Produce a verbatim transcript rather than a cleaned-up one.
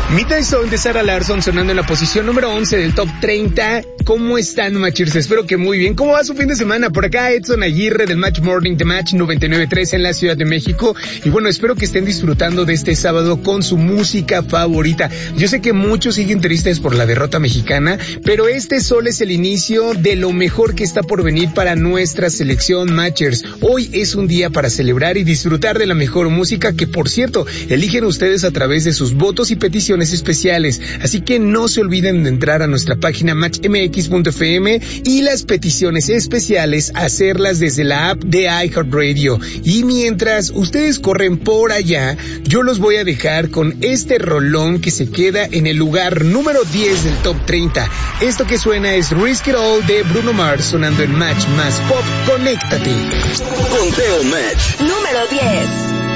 Midnight Song de Sarah Larsson sonando en la posición número once del Top treinta. ¿Cómo están, Matchers? Espero que muy bien. ¿Cómo va su fin de semana? Por acá Edson Aguirre del Match Morning de Match noventa y nueve punto tres en la Ciudad de México. Y bueno, espero que estén disfrutando de este sábado con su música favorita. Yo sé que muchos siguen tristes por la derrota mexicana, pero este solo es el inicio de lo mejor que está por venir para nuestra selección, Matchers. Hoy es un día para celebrar y disfrutar de la mejor música que, por cierto, eligen ustedes a través de sus votos y peticiones especiales, así que no se olviden de entrar a nuestra página match m x punto f m y las peticiones especiales hacerlas desde la app de iHeartRadio. Y mientras ustedes corren por allá, yo los voy a dejar con este rolón que se queda en el lugar número diez del Top treinta. Esto que suena es Risk It All de Bruno Mars sonando en Match Más Pop. Conéctate. Conteo Match número diez.